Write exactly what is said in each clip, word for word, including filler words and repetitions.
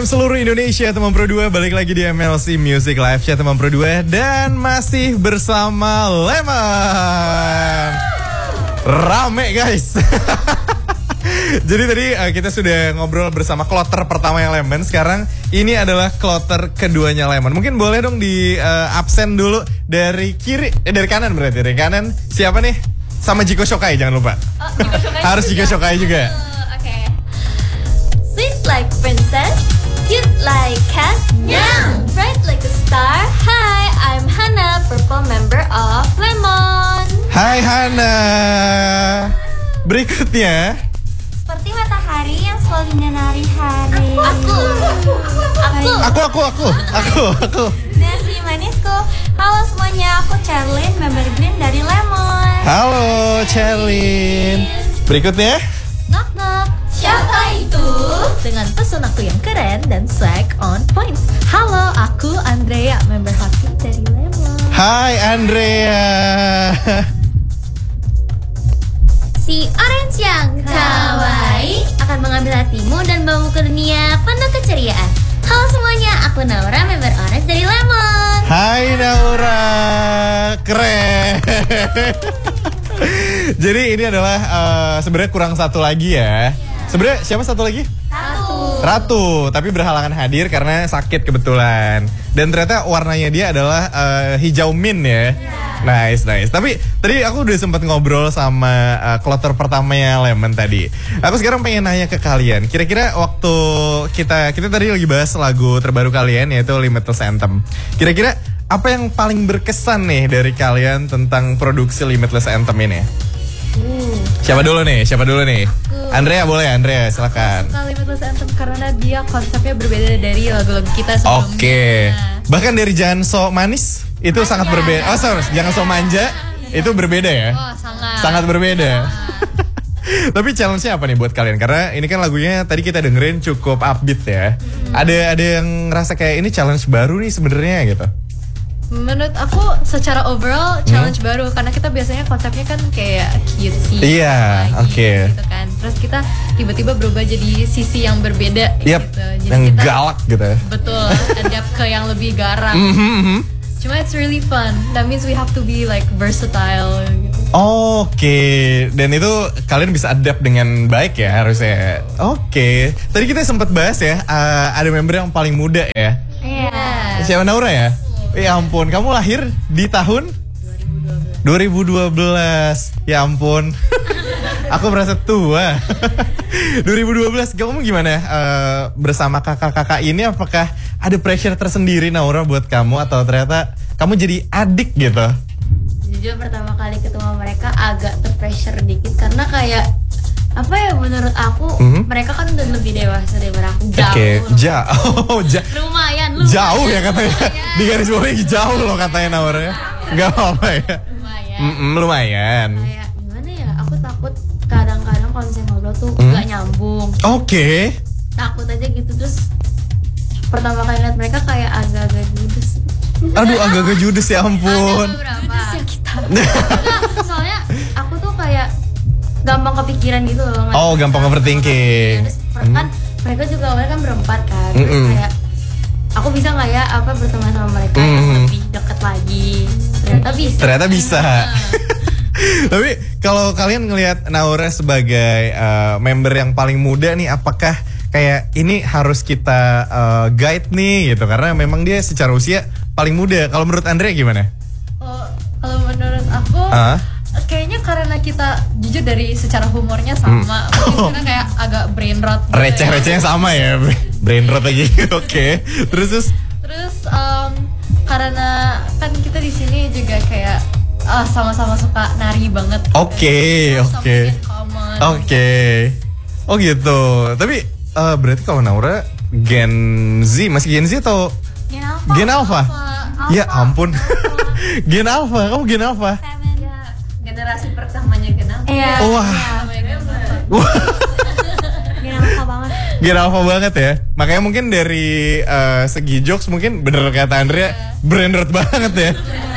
M seluruh Indonesia, teman Pro dua balik lagi di M L C Music Live Chat teman Pro dua dan masih bersama Lemon. Rame guys. Jadi tadi uh, kita sudah ngobrol bersama kloter pertama yang Lemon. Sekarang ini adalah kloter keduanya Lemon. Mungkin boleh dong di uh, absen dulu dari kiri, eh, dari kanan berarti. Dari kanan siapa nih? Sama Jiko Shokai jangan lupa. Oh, Jiko Shokai harus Jiko Shokai juga. Uh, Oke. Okay. Sweet like princess, cute like cat, meow. Bright like a star. Hi, I'm Hana, purple member of Lemon. Hai Hana. Berikutnya. Seperti matahari yang selalu menyinari hari. Aku, aku, aku, aku, aku, aku, aku, aku. Dan si manisku. Halo semuanya, aku Charlene, member Green dari Lemon. Halo Charlene. Berikutnya. Knock knock. Siapa itu? Dengan pesonaku yang keren dan swag on point. Halo, aku Andrea, member hotpink dari Lemon. Hai Andrea. Si orange yang kawaii akan mengambil hatimu dan bawamu ke dunia penuh keceriaan. Halo semuanya, aku Naura, member orange dari Lemon. Hai Naura, keren. Jadi ini adalah uh, sebenarnya kurang satu lagi ya. Sebenarnya siapa satu lagi? Ratu. Ratu, tapi berhalangan hadir karena sakit kebetulan. Dan ternyata warnanya dia adalah uh, hijau mint ya. Nice, nice. Tapi tadi aku udah sempat ngobrol sama uh, kloter pertamanya Lemon tadi. Aku sekarang pengen nanya ke kalian. Kira-kira waktu kita kita tadi lagi bahas lagu terbaru kalian yaitu Limitless Anthem. Kira-kira apa yang paling berkesan nih dari kalian tentang produksi Limitless Anthem ini? Uh, Siapa dulu nih? Siapa dulu nih? Aku. Andrea boleh, Andrea silakan. Aku suka Limitless Anthem karena dia konsepnya berbeda dari lagu-lagu kita sebelumnya. Oke. Okay. Bahkan dari Jangan So Manis itu manja. Sangat berbeda. Oh, sorry, Jangan So Manja itu berbeda ya? Oh, sangat. Sangat berbeda. Tapi challenge-nya apa nih buat kalian? Karena ini kan lagunya tadi kita dengerin cukup upbeat ya. Hmm. Ada ada yang ngerasa kayak ini challenge baru nih sebenarnya gitu. Menurut aku secara overall challenge hmm? baru karena kita biasanya konsepnya kan kayak cutesy. Iya, oke. Okay. Gitu kan. Terus kita tiba-tiba berubah jadi sisi yang berbeda yep, gitu. Jadi yang kita, galak gitu. Betul, adapt ke yang lebih garang. Mm-hmm. Cuma it's really fun. That means we have to be like versatile gitu. Oke, okay. Dan itu kalian bisa adapt dengan baik ya harusnya. Oke, okay. Tadi kita sempat bahas ya, uh, ada member yang paling muda ya. Iya. Yeah. Siapa Naura ya? Ya ampun, kamu lahir di tahun dua ribu dua belas. Ya ampun. Aku merasa tua. dua ribu dua belas, kamu gimana uh, bersama kakak-kakak ini? Apakah ada pressure tersendiri Naura buat kamu atau ternyata kamu jadi adik gitu? Jujur pertama kali ketemu mereka agak terpressure dikit karena kayak apa ya menurut aku mm-hmm. mereka kan udah lebih dewasa daripada aku jauh. Oke, okay. jauh, ja- lumayan, lumayan. Jauh ya katanya. Lumayan. Di garis bawah jauh loh katanya Naura ya. Gak apa-apa ya. Lumayan. Mm-mm, lumayan. Kayak gimana ya? Aku takut kadang-kadang kalau misalnya ngobrol tuh mm. gak nyambung. Oke. Okay. Takut aja gitu terus. Pertama kali lihat mereka kayak agak-agak judes. Aduh, agak-agak judes ya ampun. Ada beberapa. Yang kita. Soalnya aku tuh kayak gampang kepikiran gitu loh. Oh, gampang overthinking. Terus kan mm. mereka juga awalnya kan berempat kan. Terus Mm-mm. kayak aku bisa nggak ya apa berteman sama mereka mm. yang lebih dekat lagi. Ternyata bisa. Ternyata bisa. Tapi kalau kalian ngelihat Naura sebagai uh, member yang paling muda nih, apakah kayak ini harus kita uh, guide nih gitu? Karena memang dia secara usia paling muda. Kalau menurut Andrea gimana? Oh, kalau menurut aku uh? kayaknya karena kita jujur dari secara humornya sama, hmm. mungkin karena kayak agak brain rot gitu. Receh-recehnya ya. Sama ya, brain rot lagi. Oke. Okay. Terus terus. Terus um, karena kan kita di sini juga kayak uh, sama-sama suka nari banget. Oke, oke. Oke. Oh gitu. Tapi uh, berarti kalau Naura Gen Z masih Gen Z atau Gen Alpha? Gen Alpha? Alpha. Ya ampun. Gen Alpha, kamu Gen Alpha? Generasi pertamanya Gen Alpha. Iya. Wah. Wah. Gen Alpha banget. Gen Alpha banget ya. Makanya mungkin dari uh, segi jokes mungkin bener kata Andrea, branded banget ya.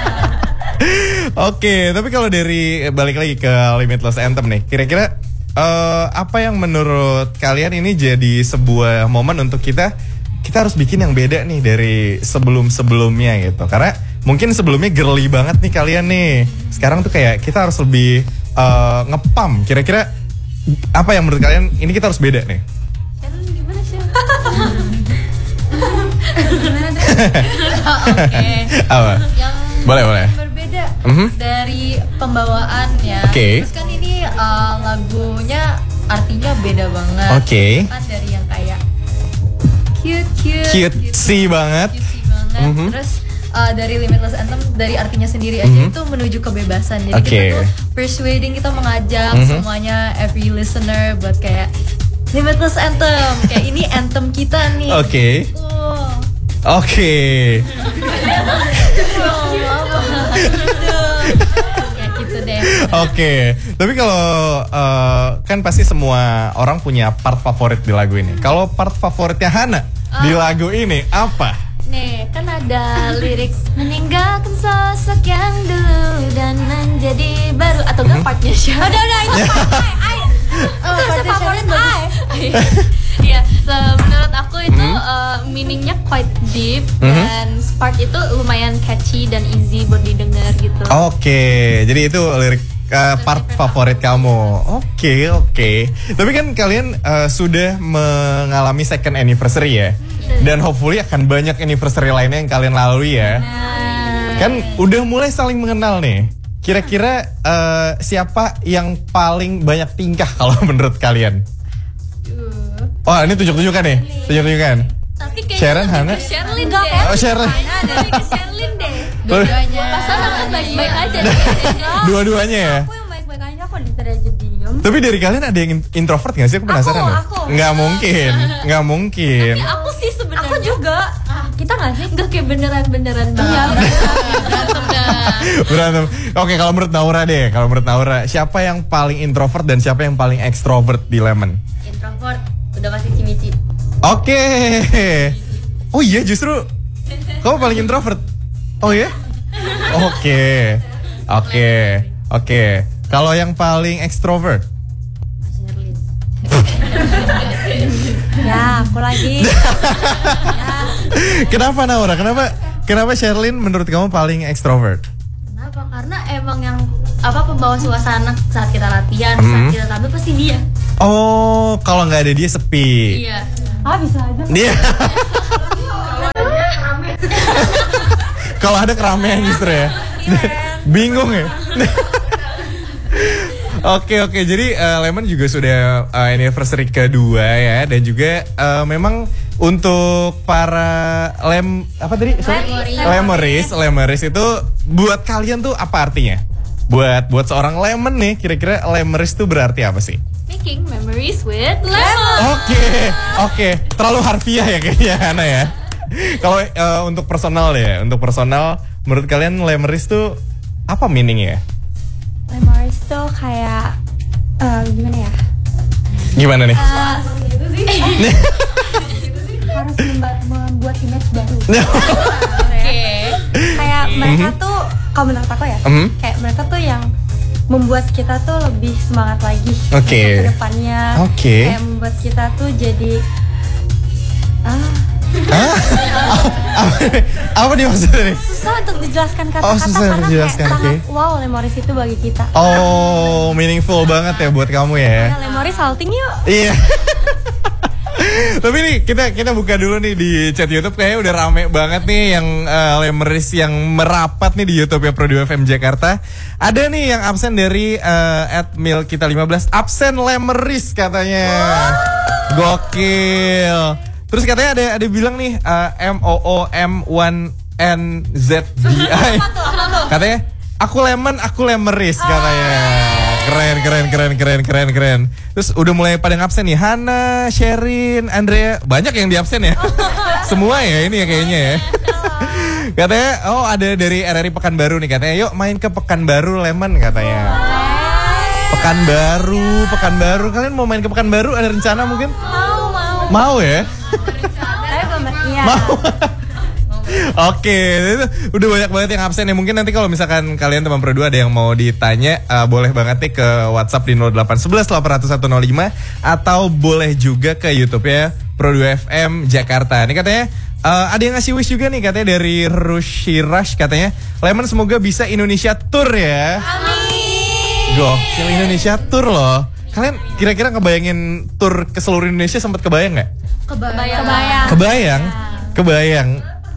Oke, okay, tapi kalau dari balik lagi ke Limitless Anthem nih, kira-kira uh, apa yang menurut kalian ini jadi sebuah momen untuk kita kita harus bikin yang beda nih dari sebelum-sebelumnya gitu. Karena mungkin sebelumnya girly banget nih kalian nih. Sekarang tuh kayak kita harus lebih uh, ngepam. Kira-kira apa yang menurut kalian ini kita harus beda nih? Gimana sih? Oke. Apa? Yang Boleh, boleh. berbeda Mhm. dari pembawaan ya. Oke. Terus kan ini uh, lagunya artinya beda banget. Oke. Kan dari yang kayak cute cute, Cutesy banget. cutesy banget. Mhm. Terus uh, dari Limitless Anthem dari artinya sendiri aja Mhm. itu menuju kebebasan. Jadi Oke. kita tuh persuading, kita mengajak Mhm. semuanya, every listener buat kayak Limitless Anthem. Kayak ini anthem kita nih. Oke. Wow. Oke. Ya gitu deh. Oke. Tapi kalau uh, kan pasti semua orang punya part favorit di lagu ini. Kalau part favoritnya Hana di lagu ini apa? Nih, kan ada lirik meninggalkan sosok yang dulu dan menjadi baru atau enggak partnya siapa? Udah udah itu part I. Oh, Itu favorit I. Iya, so, menurut aku itu uh, meaningnya quite deep dan part itu lumayan catchy dan easy buat didengar gitu. Oke. Jadi itu lirik uh, part favorit kamu. Oke, oke. Tapi kan kalian uh, sudah mengalami second anniversary ya. Dan hopefully akan banyak anniversary lainnya yang kalian lalui ya. Kan udah mulai saling mengenal nih. Kira-kira uh, siapa yang paling banyak tingkah kalau menurut kalian? Wah, ini tunjuk-tunjukkan nih. Tunjuk-tunjukkan. Tapi kayaknya Sharon, lebih Hana? ke Sherlyn Enggak, deh. Oh, Sharon. Lebih ke Sherlyn deh. Dua-duanya. Pasangan kan baik-baik aja deh. Dua-duanya ya. Aku yang baik-baik aja kok ditarik aja diem. Tapi dari kalian ada yang introvert gak sih? Aku penasaran Aku, deh. aku. Nggak mungkin. Nggak mungkin. Tapi aku sih sebenarnya. Aku juga. Kita nggak sih? Enggak kayak beneran-beneran Iya. banget. Berantem dah. Berantem. Oke, kalau menurut Naura deh, kalau menurut Naura, siapa yang paling introvert dan siapa yang paling extrovert di Lemon? Introvert udah pasti Cimici. Oke. Oh iya, justru kamu paling introvert. Oh iya? Oke. Oke. Oke. Kalau yang paling extrovert? Ya, aku lagi. Kenapa Naura? Kenapa kenapa Sherlyn menurut kamu paling extrovert? Kenapa? Karena emang yang apa pembawa suasana saat kita latihan, Hmm. saat kita tampil pasti dia. Oh, kalau nggak ada dia sepi. Iya. Ah, bisa aja. Dia. Kalau ada keramaian justru ya. Bingung ya. Oke oke, jadi uh, Lemon juga sudah uh, anniversary kedua ya, dan juga uh, memang untuk para lem apa tadi? Sorry? Lemeris, Lemeris itu buat kalian tuh apa artinya? Buat buat seorang Lemon nih, kira-kira Lemeris tuh berarti apa sih? Making memories with Lemon. Oke, oke, terlalu harfiah ya kayaknya Hana ya. Kalau uh, untuk personal ya, untuk personal, menurut kalian Lemeris tuh apa meaningnya? Memories tuh kayak eh, gimana ya? Gimana nih? Harus memba- membuat image baru. Oke. Kayak mereka tuh, kalau menurut aku ya, Mhm. kayak mereka tuh yang membuat kita tuh lebih semangat lagi Oke. untuk ke depannya. Oke. Kayak membuat kita tuh jadi ah Hah? apa, apa nih maksudnya nih? susah untuk dijelaskan Oh, kata-kata susah karena dijelaskan, kayak sangat oke. wow Lemoris itu bagi kita. Oh, meaningful banget ya buat kamu ya. Nah, Lemoris salting yuk. Iya. Tapi nih kita kita buka dulu nih di chat YouTube, kayaknya udah rame banget nih yang uh, Lemeris yang merapat nih di YouTube ya Pro dua F M Jakarta. Ada nih yang absen dari uh, at mil kita lima belas, absen Lemeris katanya. Gokil. Terus katanya ada ada bilang nih uh, M O O M satu N Z D I. Katanya aku Lemon, aku Lemeris katanya. Keren, keren, keren, keren, keren, keren. Terus udah mulai pada ngabsen nih, Hana, Sherin, Andrea, banyak yang di absen ya. Semua ya ini ya kayaknya ya. Katanya, oh ada dari R R I Pekanbaru nih, katanya, yuk main ke Pekanbaru Lemon katanya. Pekanbaru, Pekanbaru, kalian mau main ke Pekanbaru? Ada rencana mungkin? Mau mau. Mau ya? Saya belum iya. Mau. Oke, itu udah banyak banget yang absen ya. Mungkin nanti kalau misalkan kalian teman Pro dua ada yang mau ditanya, uh, boleh banget nih ke WhatsApp di nol delapan satu satu delapan nol satu nol lima atau boleh juga ke YouTube ya Pro dua F M Jakarta. Ini katanya uh, ada yang ngasih wish juga nih katanya dari Rushirash katanya Lemon semoga bisa Indonesia tour ya. Amin. Gokil Indonesia tour loh. Kalian kira-kira ngebayangin tour ke seluruh Indonesia sempat kebayang nggak? Kebayang. Kebayang. Kebayang. Kebayang.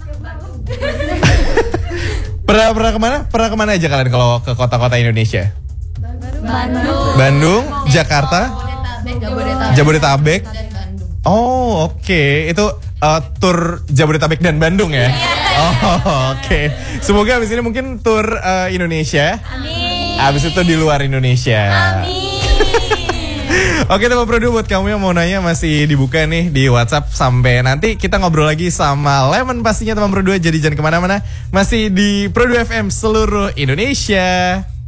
Pernah pernah kemana? Pernah kemana aja kalian kalau ke kota-kota Indonesia? Bandung. Bandung, Jakarta, Jabodetabek, Jabodetabek. dan Bandung. Oh oke, okay. Itu uh, tour Jabodetabek dan Bandung ya? Oh oke, okay. Semoga abis ini mungkin tour uh, Indonesia. Amin. Abis itu di luar Indonesia. Amin. Oke teman Produ, buat kamu yang mau nanya masih dibuka nih di WhatsApp. Sampai nanti kita ngobrol lagi sama Lemon pastinya teman Produ. Jadi jangan kemana-mana, masih di Produ F M seluruh Indonesia.